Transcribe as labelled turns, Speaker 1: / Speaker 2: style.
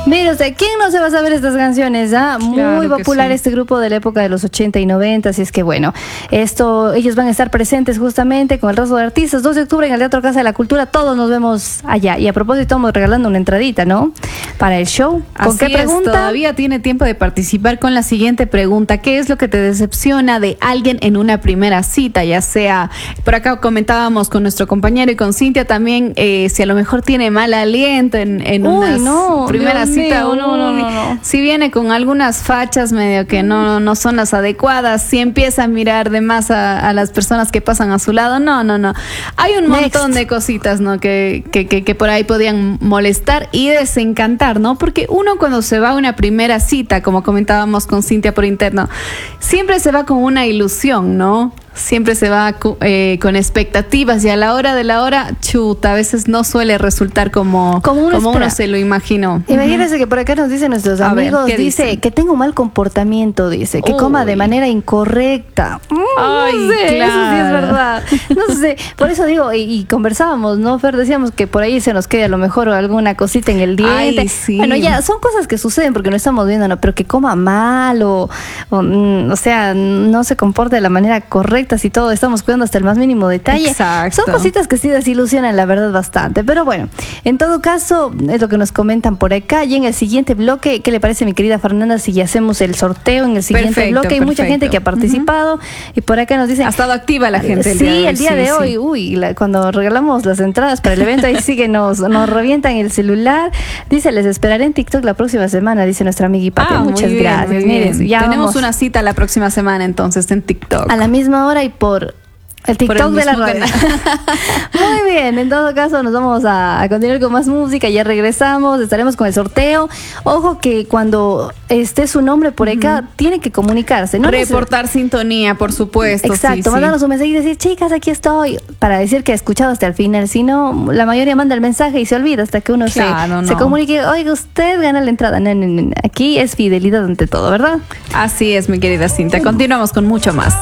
Speaker 1: Mire usted, ¿quién no se va a saber estas canciones? Muy popular este grupo de la época de los 80 y 90, así es que bueno, ellos van a estar presentes justamente con el resto de artistas, 2 de octubre en el Teatro Casa de la Cultura, todos nos vemos allá. Y a propósito, estamos regalando una entradita, ¿no? Para el show. ¿Con qué pregunta?
Speaker 2: Todavía tiene tiempo de participar con la siguiente pregunta. ¿Qué es lo que te decepciona de alguien en una primera cita? Ya sea, por acá comentábamos con nuestro compañero y con Cintia también, si a lo mejor tiene mal aliento en una primera cita. No. Si viene con algunas fachas medio que no son las adecuadas, si empieza a mirar de más a las personas que pasan a su lado, no. Hay un montón de cositas, ¿no? Que por ahí podían molestar y desencantar, ¿no? Porque uno cuando se va a una primera cita, como comentábamos con Cintia por interno, siempre se va con una ilusión, ¿no? Siempre se va con expectativas y a la hora de la hora, chuta, a veces no suele resultar como uno se lo imaginó.
Speaker 1: Imagínense que por acá nos dicen nuestros amigos, dice que tengo mal comportamiento, dice, que coma de manera incorrecta.
Speaker 2: Ay,
Speaker 1: no sé,
Speaker 2: claro.
Speaker 1: Eso sí es verdad. No sé, por eso digo, y conversábamos, ¿no, Fer? Decíamos que por ahí se nos quede a lo mejor alguna cosita en el diente.
Speaker 2: Ay, sí.
Speaker 1: Bueno, ya, son cosas que suceden porque no estamos viendo, ¿no? Pero que coma mal o sea, no se comporte de la manera correcta. Si todo estamos cuidando hasta el más mínimo detalle.
Speaker 2: Exacto.
Speaker 1: Son cositas que sí desilusionan, la verdad, bastante. Pero bueno, en todo caso, es lo que nos comentan por acá. Y en el siguiente bloque, ¿qué le parece, mi querida Fernanda, si ya hacemos el sorteo en el siguiente bloque? Hay mucha gente que ha participado y por acá nos dicen...
Speaker 2: Ha estado activa la gente el
Speaker 1: día de hoy. Uy, cuando regalamos las entradas para el evento, ahí sí que nos revientan el celular. Dice, les esperaré en TikTok la próxima semana, dice nuestra amiguita. Muchas gracias. Miren, ya
Speaker 2: tenemos una cita la próxima semana entonces en TikTok.
Speaker 1: A la misma hora y por el TikTok de la radio. Muy bien, en todo caso nos vamos a continuar con más música, ya regresamos, estaremos con el sorteo. Ojo que cuando esté su nombre por acá, tiene que comunicarse, ¿no?
Speaker 2: Reportar sintonía, por supuesto.
Speaker 1: Exacto, mandarnos un mensaje y decir, chicas, aquí estoy, para decir que ha escuchado hasta el final. Si no, la mayoría manda el mensaje y se olvida hasta que uno se comunique. Oiga, usted gana la entrada. No. Aquí es fidelidad ante todo, ¿verdad?
Speaker 2: Así es, mi querida Cintia. Continuamos con mucho más.